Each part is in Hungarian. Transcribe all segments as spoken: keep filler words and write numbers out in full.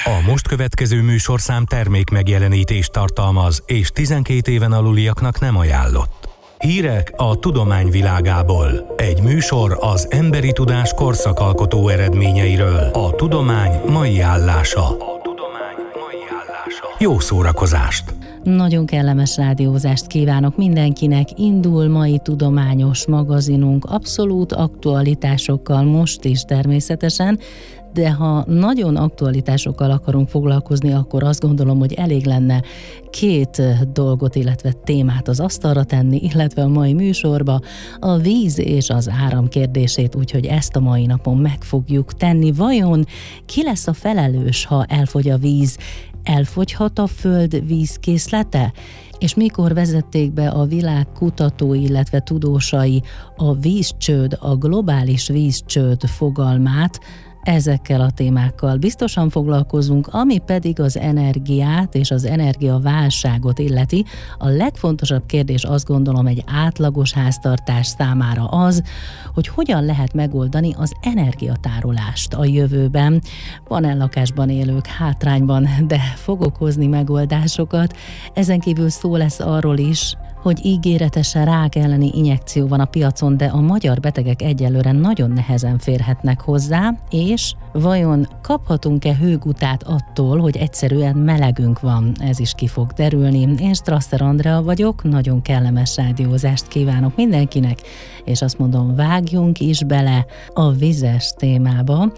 A most következő műsorszám termék megjelenítést tartalmaz, és tizenkét éven aluliaknak nem ajánlott. Hírek a tudomány világából. Egy műsor az emberi tudás korszakalkotó eredményeiről. A tudomány mai állása. A tudomány mai állása. Jó szórakozást! Nagyon kellemes rádiózást kívánok mindenkinek. Indul mai tudományos magazinunk abszolút aktualitásokkal most is természetesen, de ha nagyon aktualitásokkal akarunk foglalkozni, akkor azt gondolom, hogy elég lenne két dolgot, illetve témát az asztalra tenni, illetve a mai műsorba a víz és az áram kérdését, úgyhogy ezt a mai napon meg fogjuk tenni. Vajon ki lesz a felelős, ha elfogy a víz? Elfogyhat a föld vízkészlete? És mikor vezették be a világ kutatói, illetve tudósai a vízcsőd, a globális vízcsőd fogalmát? Ezekkel a témákkal biztosan foglalkozunk, ami pedig az energiát és az energiaválságot illeti. A legfontosabb kérdés, azt gondolom, egy átlagos háztartás számára az, hogy hogyan lehet megoldani az energiatárolást a jövőben. Panellakásban élők hátrányban, de fogok hozni megoldásokat. Ezen kívül szó lesz arról is, hogy ígéretesen rák elleni injekció van a piacon, de a magyar betegek egyelőre nagyon nehezen férhetnek hozzá, és vajon kaphatunk-e hőgutát attól, hogy egyszerűen melegünk van? Ez is ki fog derülni. Én Strasser Andrea vagyok, nagyon kellemes rádiózást kívánok mindenkinek, és azt mondom, vágjunk is bele a vizes témába.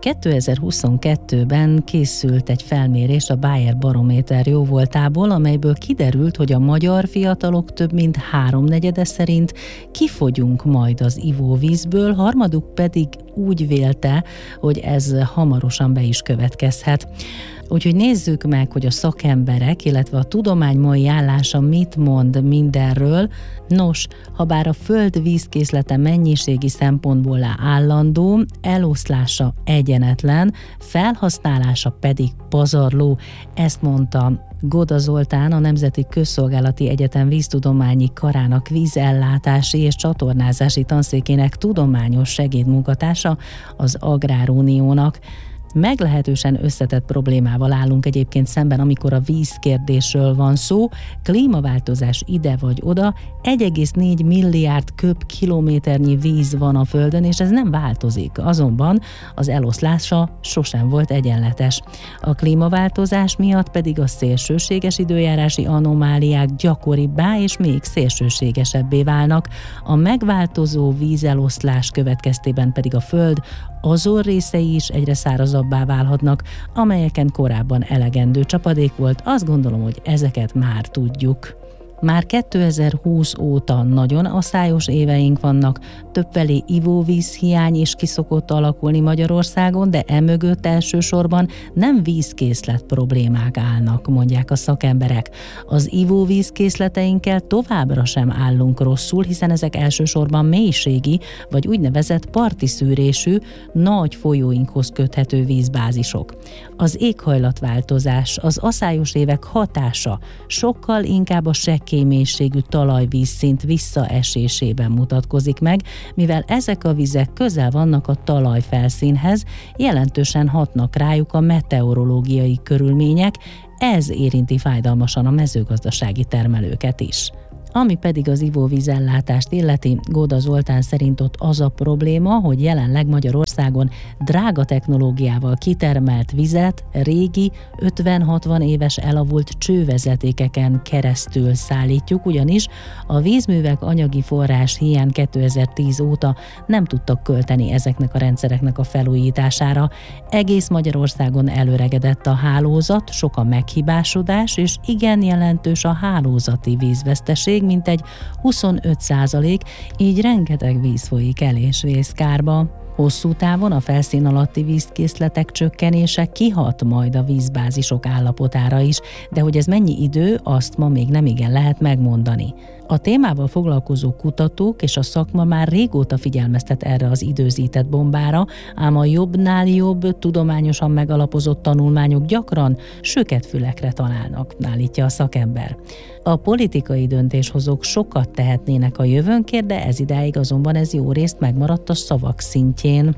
kétezer-huszonkettőben készült egy felmérés a Bayer Barométer jóvoltából, amelyből kiderült, hogy a magyar fiatalok több mint háromnegyede szerint kifogyunk majd az ivóvízből, harmaduk pedig úgy vélte, hogy ez hamarosan be is következhet. Úgyhogy nézzük meg, hogy a szakemberek, illetve a tudomány mai állása mit mond mindenről. Nos, habár a föld vízkészlete mennyiségi szempontból állandó, eloszlása egyenetlen, felhasználása pedig pazarló, ezt mondta Goda Zoltán, a Nemzeti Közszolgálati Egyetem víztudományi karának vízellátási és csatornázási tanszékének tudományos segédmunkatársa az Agráruniónak. Meglehetősen összetett problémával állunk egyébként szemben, amikor a vízkérdésről van szó. Klímaváltozás ide vagy oda, egy egész négy milliárd köbkilométernyi víz van a Földön, és ez nem változik. Azonban az eloszlása sosem volt egyenletes. A klímaváltozás miatt pedig a szélsőséges időjárási anomáliák gyakoribbá és még szélsőségesebbé válnak. A megváltozó vízeloszlás következtében pedig a Föld azon részei is egyre szárazabbá válhatnak, amelyeken korábban elegendő csapadék volt. Azt gondolom, hogy ezeket már tudjuk. Már kétezer-húsz óta nagyon aszályos éveink vannak, többfelé ivóvízhiány is ki szokott alakulni Magyarországon, de emögött elsősorban nem vízkészlet problémák állnak, mondják a szakemberek. Az ivóvízkészleteinkkel továbbra sem állunk rosszul, hiszen ezek elsősorban mélységi, vagy úgynevezett parti szűrésű, nagy folyóinkhoz köthető vízbázisok. Az éghajlatváltozás, az aszályos évek hatása sokkal inkább a mélységű talajvízszint visszaesésében mutatkozik meg, mivel ezek a vizek közel vannak a talajfelszínhez, jelentősen hatnak rájuk a meteorológiai körülmények, ez érinti fájdalmasan a mezőgazdasági termelőket is. Ami pedig az ivóvízellátást illeti, Goda Zoltán szerint ott az a probléma, hogy jelenleg Magyarországon drága technológiával kitermelt vizet régi, ötven-hatvan éves elavult csővezetékeken keresztül szállítjuk, ugyanis a vízművek anyagi forrás hiány kétezer-tíz óta nem tudtak költeni ezeknek a rendszereknek a felújítására. Egész Magyarországon előregedett a hálózat, sok a meghibásodás, és igen jelentős a hálózati vízveszteség, mintegy huszonöt százalék, így rengeteg víz folyik el és vészkárba. Hosszú távon a felszín alatti vízkészletek csökkenése kihat majd a vízbázisok állapotára is, de hogy ez mennyi idő, azt ma még nem igen lehet megmondani. A témával foglalkozó kutatók és a szakma már régóta figyelmeztet erre az időzített bombára, ám a jobbnál jobb, tudományosan megalapozott tanulmányok gyakran söketfülekre találnak, állítja a szakember. A politikai döntéshozók sokat tehetnének a jövőnkért, de ez idáig azonban ez jó részt megmaradt a szavak szintjén.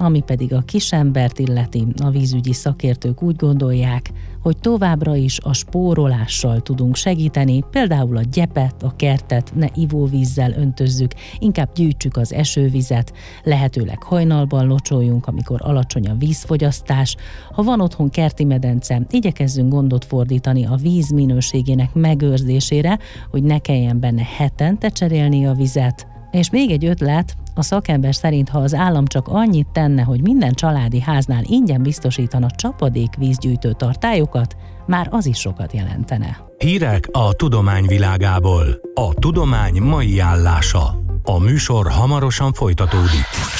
Ami pedig a kisembert illeti, a vízügyi szakértők úgy gondolják, hogy továbbra is a spórolással tudunk segíteni, például a gyepet, a kertet ne ivóvízzel öntözzük, inkább gyűjtsük az esővizet, lehetőleg hajnalban locsoljunk, amikor alacsony a vízfogyasztás. Ha van otthon kerti medence, igyekezzünk gondot fordítani a víz minőségének megőrzésére, hogy ne kelljen benne hetente cserélni a vizet. És még egy ötlet, a szakember szerint, ha az állam csak annyit tenne, hogy minden családi háznál ingyen biztosítana csapadék vízgyűjtő tartályokat, már az is sokat jelentene. Hírek a tudomány világából. A tudomány mai állása. A műsor hamarosan folytatódik.